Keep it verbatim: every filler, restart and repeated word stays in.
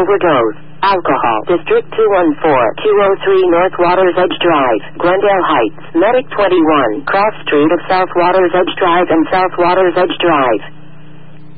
overdose. Alcohol. District two one four, two oh three North Waters Edge Drive, Glendale Heights. Medic twenty-one, cross street of South Waters Edge Drive and South Waters Edge Drive.